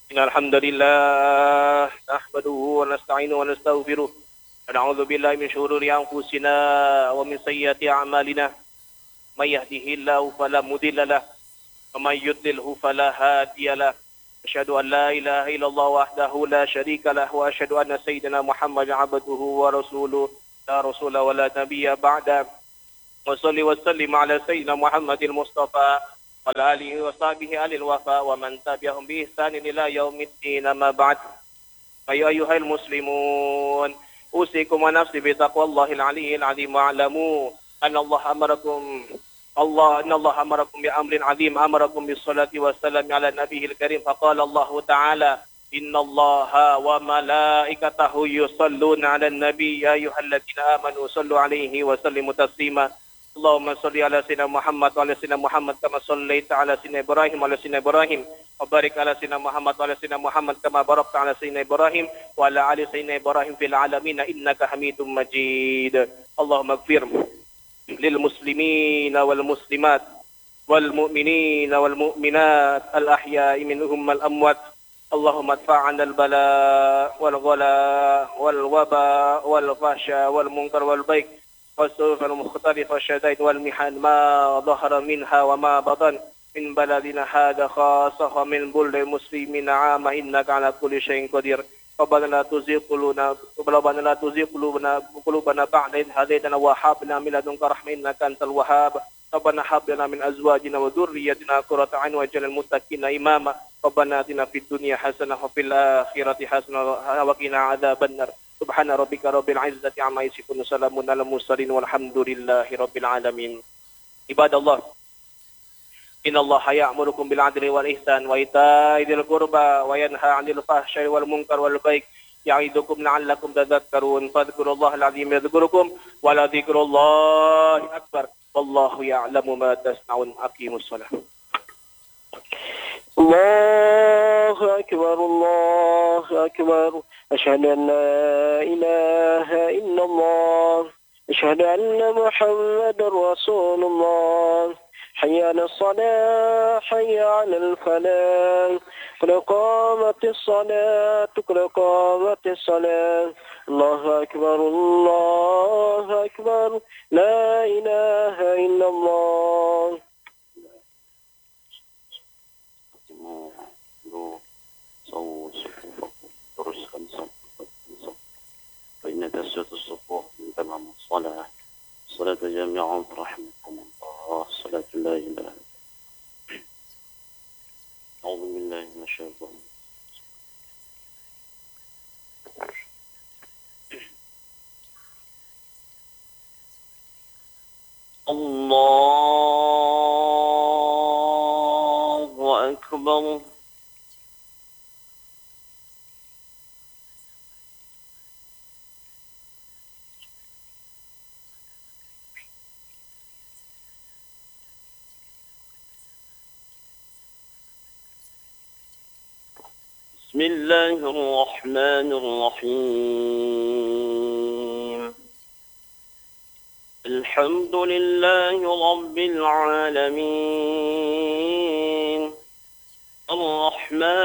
إن الحمد لله نحمده ونستعينه ونستغفره ونعوذ بالله من شرور أنفسنا ومن سيئات أعمالنا من يهده الله فلا مضل له ومن يضلله فلا هادي له أشهد أن لا إله إلا الله وحده لا شريك له وأشهد أن سيدنا محمد عبده ورسوله لا رسول ولا نبي بعده وصلي وسلم على سيدنا محمد المصطفى وعلى آله وصحبه آل الوفاء ومن تبعهم بإحسان إلى يوم الدين أما بعد أيها المسلمون أوصيكم ونفسي بتقوى الله العلي العظيم واعلموا أن الله أمركم بأمر عظيم أمركم بالصلاة والسلام على النبي الكريم فقال الله تعالى إن الله وملائكته يصلون على النبي يا أيها الذين آمنوا صلوا عليه وسلموا تسليما اللهم صل على سيدنا محمد وعلى سيدنا محمد كما صليت على سيدنا إبراهيم وعلى سيدنا إبراهيم وبارك على سيدنا محمد وعلى سيدنا محمد كما باركت على سيدنا إبراهيم وعلى آل سيدنا إبراهيم في العالمين إنك حميد مجيد اللهم اغفر للمسلمين والمسلمات والمؤمنين والمؤمنات الأحياء منهم والأموات اللهم ادفع عنا البلاء والغلاء والوباء والفحشاء والمنكر والبغي والسوء المختلف والشدائد والمحن ما ظهر منها وما بطن من بلدنا هذا خاصة ومن بلد المسلمين عامة إنك على كل شيء قدير ربنا لا تزغ قلوبنا بعد إذ هديتنا وهب لنا من لدنك رحمة إنك أنت الوهاب ربنا هب لنا من أزواجنا وذريتنا قرة أعين واجعلنا للمتقين إماما ربنا آتنا في الدنيا حسنة وفي الآخرة حسنة وقنا عذاب النار سبحان ربك رب العزة عما يصفون وسلام على المرسلين والحمد لله رب العالمين عباد الله إن الله يأمركم بالعدل والإحسان وإيتاء ذي القربى وينهى عن الفحشاء والمنكر والبغي يعظكم لعلكم تذكرون فاذكروا الله العظيم يذكركم ولذكر الله أكبر والله يعلم ما تصنعون أقيموا الصلاة الله أكبر الله أكبر أشهد أن لا إله إلا الله أشهد أن محمد رسول الله حي على الصلاة حي على الفلاح قد قامت الصلاة قد قامت الصلاة الله أكبر الله أكبر لا إله إلا الله فإن تسوية الصفوف من تمام الصلاة الصلاة جميعا رحمكم الله صلاة لا إله أعوذ بالله من الشيطان الله أكبر بسم الله الرحمن الرحيم الحمد لله رب العالمين الرحمن